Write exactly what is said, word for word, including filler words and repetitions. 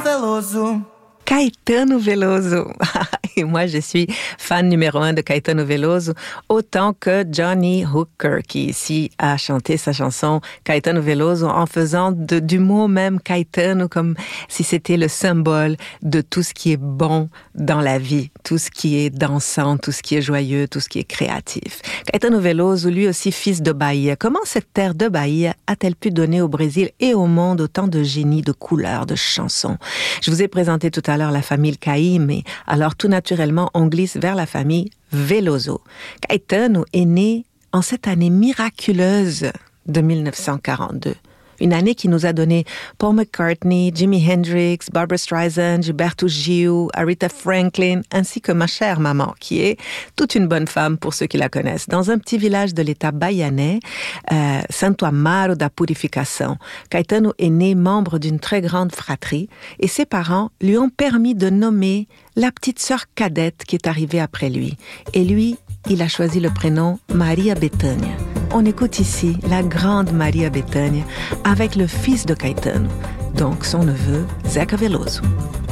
Veloso. Caetano Veloso. Et moi, je suis fan numéro un de Caetano Veloso, autant que Johnny Hooker, qui ici a chanté sa chanson Caetano Veloso en faisant de, du mot même Caetano comme si c'était le symbole de tout ce qui est bon dans la vie, tout ce qui est dansant, tout ce qui est joyeux, tout ce qui est créatif. Caetano Veloso, lui aussi fils de Bahia. Comment cette terre de Bahia a-t-elle pu donner au Brésil et au monde autant de génie, de couleurs, de chansons? Je vous ai présenté tout à l'heure la famille Caïm, et alors tout naturellement, on glisse vers la famille Veloso. Caetano est né en cette année miraculeuse de dix-neuf cent quarante-deux. Une année qui nous a donné Paul McCartney, Jimi Hendrix, Barbra Streisand, Gilberto Gil, Aretha Franklin, ainsi que ma chère maman, qui est toute une bonne femme pour ceux qui la connaissent. Dans un petit village de l'état bahianais, euh, Santo Amaro da Purificação, Caetano est né membre d'une très grande fratrie et ses parents lui ont permis de nommer la petite sœur cadette qui est arrivée après lui. Et lui, il a choisi le prénom Maria Bethânia. On écoute ici la grande Maria Bethânia avec le fils de Caetano, donc son neveu Zeca Veloso.